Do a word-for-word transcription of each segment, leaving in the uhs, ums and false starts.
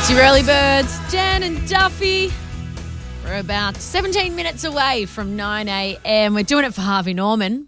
It's your early birds, Jan and Duffy. We're about seventeen minutes away from nine a.m. We're doing it for Harvey Norman.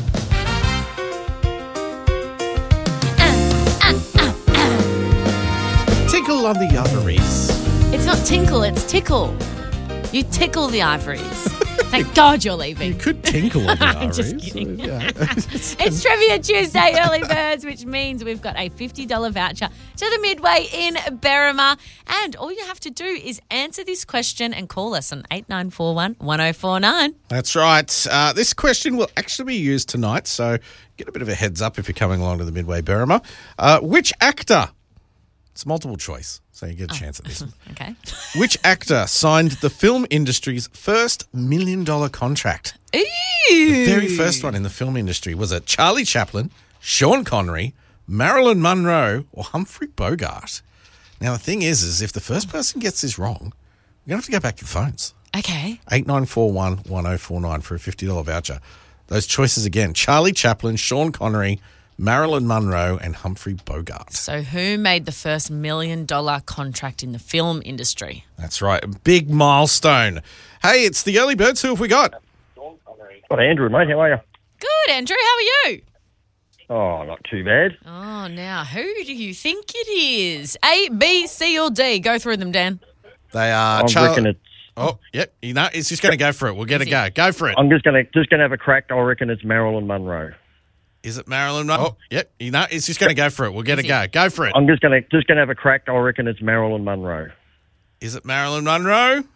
Tickle on the ovaries. It's not tinkle, it's tickle. You tickle the ivories. Thank God you're leaving. You could tinkle on the I'm ovaries. just kidding. Yeah. It's Trivia Tuesday, Early Birds, which means we've got a fifty dollars voucher to the Midway in Berrima. And all you have to do is answer this question and call us on eight nine four one, one oh four nine. That's right. Uh, this question will actually be used tonight, so get a bit of a heads up if you're coming along to the Midway Berrima. Uh, which actor? It's multiple choice, so you get a chance at this one. Okay. Which actor signed the film industry's first million-dollar contract? Ooh. The very first one in the film industry. Was it Charlie Chaplin, Sean Connery, Marilyn Monroe, or Humphrey Bogart? Now, the thing is, is if the first person gets this wrong, we're going to have to go back to the phones. Okay. eight nine four one, one oh four nine for a fifty dollars voucher. Those choices again, Charlie Chaplin, Sean Connery, Marilyn Monroe, and Humphrey Bogart. So who made the first million dollar contract in the film industry? That's right. A big milestone. Hey, it's the early birds. Who have we got? Got Andrew, mate. How are you? Good, Andrew. How are you? Oh, not too bad. Oh, now, who do you think it is? A, B, C, or D? Go through them, Dan. They are. I Char- reckon it's. Oh, yep. You know, it's just going to go for it. We'll get Is a go. it? Go for it. I'm just gonna just gonna have a crack. I reckon it's Marilyn Monroe. Is it Marilyn Monroe? Oh, yep. You know, it's just going to go for it. We'll get Is a go. it? Go for it. I'm just gonna just gonna have a crack. I reckon it's Marilyn Monroe. Is it Marilyn Monroe?